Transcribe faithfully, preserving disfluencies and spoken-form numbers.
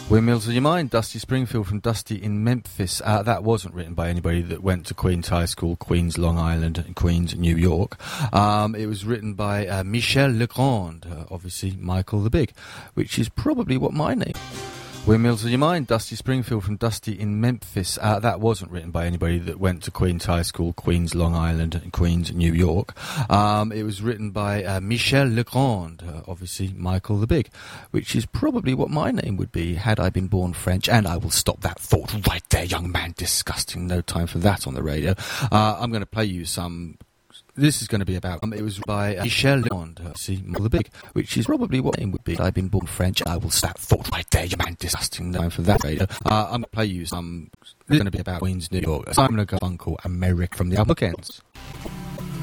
Windmills of Your Mind, Dusty Springfield from Dusty in Memphis. Uh, that wasn't written by anybody that went to Queens High School, Queens, Long Island, and Queens, New York. Um, it was written by uh, Michel Legrand, uh, obviously Michael the Big, which is probably what my name. Windmills of Your Mind, Dusty Springfield from Dusty in Memphis. Uh, that wasn't written by anybody that went to Queens High School, Queens, Long Island, and Queens, New York. Um, it was written by uh, Michel Legrand, uh, obviously Michael the Big, which is probably what my name would be had I been born French. And I will stop that thought right there, young man. Disgusting. No time for that on the radio. Uh, I'm going to play you some... This is going to be about, um, it was by uh, Michel Legrand, uh, see, the Big, which is probably what name would be. I've been born French. I will stop thought right there, you man, disgusting. No time for that radio. Uh, I'm going to play you some, this is going to be about Queens, New York. Simon and Garfunkel, America from the Upper Ends.